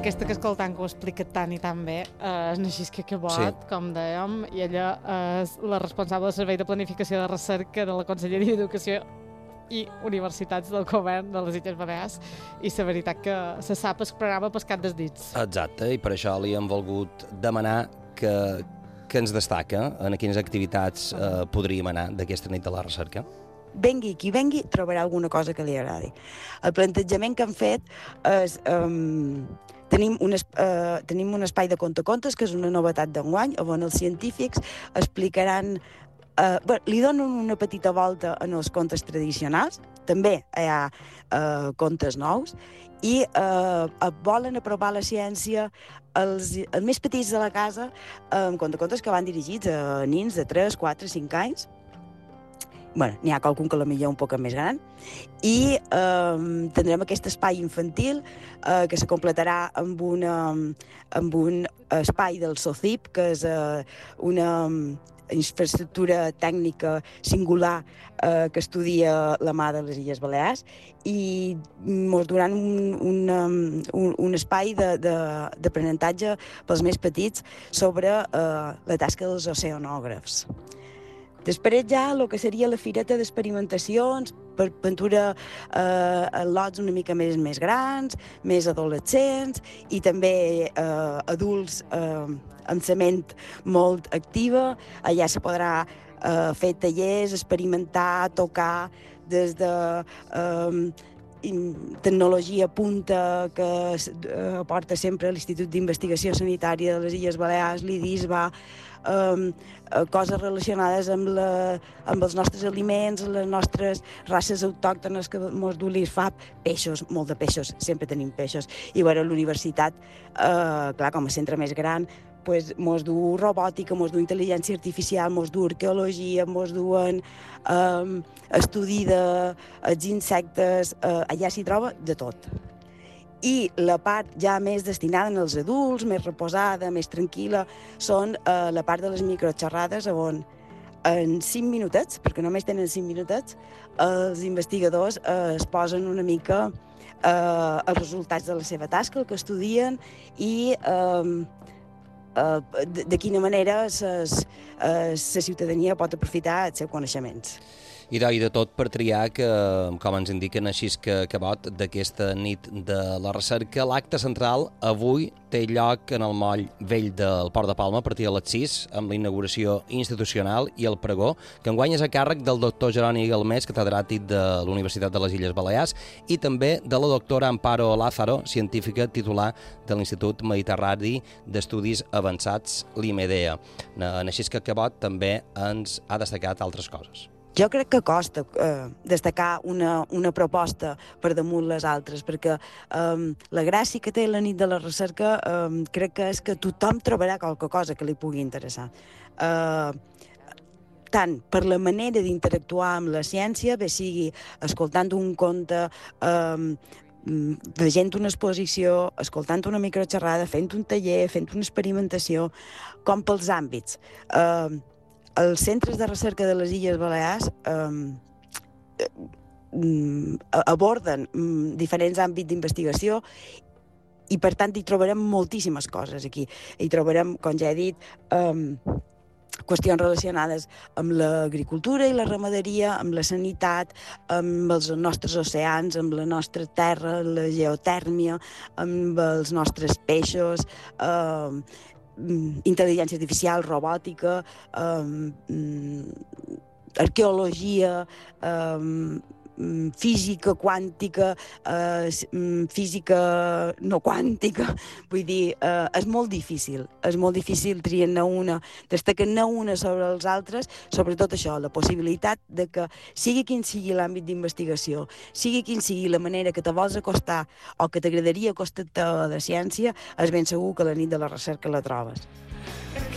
aquesta que escoltant que ho explica tan i tan bé és Naixisca Cabot, Sí. com dèiem, i ella és la responsable del Servei de Planificació de Recerca de la Conselleria d'Educació i Universitats del Govern de les Illes Balears, i la veritat que se sap el programa pescat dels dits. Exacte, i per això li hem volgut demanar que ens destaca en quines activitats podríem anar d'aquesta nit de la recerca. Vengui qui vengui, trobarà alguna cosa que li agradi. El plantejament que han fet és... Tenim un espai de contacontes, que és una novetat d'enguany, on els científics explicaran... li donen una petita volta en els contes tradicionals, també hi ha contes nous, i volen apropar la ciència els més petits de la casa, amb contacontes que van dirigits a nins de 3, 4, 5 anys. Bueno, n'hi ha qualcun que potser un poc més gran, i tindrem aquest espai infantil que se completarà amb un espai del SOCIP, que és una infraestructura tècnica singular que estudia la mà de les Illes Balears, i ens donaran un espai d'aprenentatge pels més petits sobre la tasca dels oceanògrafs. Després ja el que seria la fireta d'experimentacions per pintura a lots una mica més grans, més adolescents, i també adults amb la ment molt activa. Allà se podrà fer tallers, experimentar, tocar, des de tecnologia punta que aporta sempre l'Institut d'Investigació Sanitària de les Illes Balears, l'IDISBA, coses relacionades amb els nostres aliments, les nostres races autòctones que mos du l'IRFAP, peixos, molt de peixos, sempre tenim peixos. I bueno, l'universitat, clar, com a centre més gran, mos du robòtica, mos du intel·ligència artificial, mos du arqueologia, mos duen estudi dels insectes, allà s'hi troba de tot. I la part ja més destinada als adults, més reposada, més tranquil·la, són la part de les microxerrades, on en 5 minutets, perquè només tenen 5 minutets, els investigadors es posen una mica els resultats de la seva tasca, el que estudien, i de quina manera la ciutadania pot aprofitar els seus coneixements. I de tot per triar que, com ens indica Naixisca Cabot, d'aquesta nit de la recerca, l'acte central avui té lloc en el moll vell del Port de Palma a partir de les 6, amb la inauguració institucional i el pregó, que enguany és a càrrec del doctor Jeroni Galmés, catedràtic de la Universitat de les Illes Balears, i també de la doctora Amparo Lázaro, científica titular de l'Institut Mediterrani d'Estudis Avançats, l'IMEDEA. Naixisca Cabot també ens ha destacat altres coses. Jo crec que costa destacar una proposta per damunt les altres, perquè la gràcia que té la nit de la recerca crec que és que tothom trobarà qualque cosa que li pugui interessar. Tant per la manera d'interactuar amb la ciència, bé sigui escoltant un conte, veient una exposició, escoltant una microxerrada, fent un taller, fent una experimentació, com pels àmbits. Els centres de recerca de les Illes Balears aborden diferents àmbits d'investigació, i per tant hi trobarem moltíssimes coses aquí. Hi trobarem, com ja he dit, qüestions relacionades amb l'agricultura i la ramaderia, amb la sanitat, amb els nostres oceans, amb la nostra terra, la geotèrmia, amb els nostres peixos, intel·ligència artificial, robòtica, arqueologia, física quàntica, física no quàntica. Vull dir, és molt difícil triar-ne una, destacar-ne una sobre els altres, sobretot això, la possibilitat de que sigui quin sigui l'àmbit d'investigació, sigui quin sigui la manera que te vols acostar o que t'agradaria acostar-te a la ciència, és ben segur que la nit de la recerca la trobes.